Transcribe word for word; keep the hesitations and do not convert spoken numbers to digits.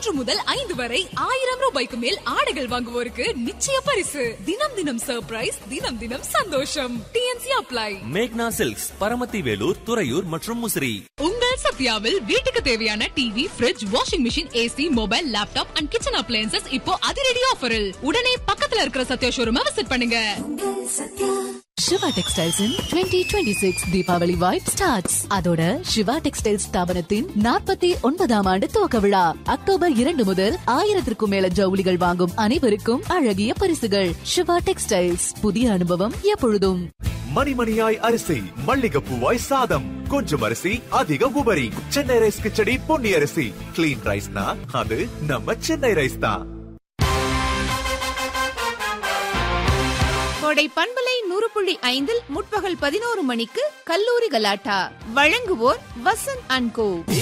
ஒன்று முதல் ஐந்து வரை ஆயிரம் ரூபாய்க்கு மேல் ஆடைகள் வாங்குவோருக்கு நிச்சய பரிசு. தினம் தினம் சர்ப்ரைஸ், தினம் தினம் சந்தோஷம். DNC apply. மேக்னா சில்க்ஸ், பரமத்தி வேலூர், துறையூர் மற்றும் முசிறி. உங்கள் சத்யாவில் வீட்டுக்கு தேவையான TV, fridge, washing machine, AC, mobile, laptop and kitchen appliances இப்போ அதிரடி ஆஃபரில். உடனே பக்கத்துல இருக்கிற சத்யா ஷோரூமை விசிட் பண்ணுங்க. Siva textiles in twenty twenty six Deepavali vibe starts. அதோட சிவா டெக்ஸ்டைல்ஸ் ஸ்தாபனத்தின் நாற்பத்தி ஒன்பதாம் ஆண்டு துவக்க விழா அக்டோபர் இரண்டு முதல் ஆயிரத்திற்கும் மேல ஜவுளிகள் வாங்கும் அனைவருக்கும் அழகிய பரிசுகள். சிவா டெக்ஸ்டைல்ஸ், புதிய அனுபவம் எப்பொழுதும். மணிமணியாய் அரிசி, மல்லிகைப்பூவாய் சாதம், கொஞ்சம் அரிசி அதிக உபரி. சென்னை ரைஸ் கிச்சடி பொன்னி அரிசி. கிளீன் ரைஸ்னா அது நம்ம சென்னை ரைஸ் தான். கோடை பண்பலை நூறு புள்ளி ஐந்தில் முற்பகல் பதினோரு மணிக்கு கல்லூரி கலாட்டா. வழங்குவோர் வசந்த் அண்ட் கோ.